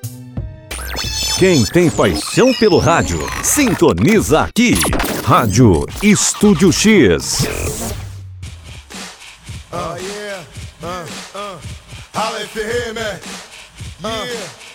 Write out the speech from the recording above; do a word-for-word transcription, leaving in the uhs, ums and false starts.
Quem tem paixão pelo rádio, sintoniza aqui. Rádio Estúdio X. Uh, yeah, uh, uh, holla if you hear me. Yeah.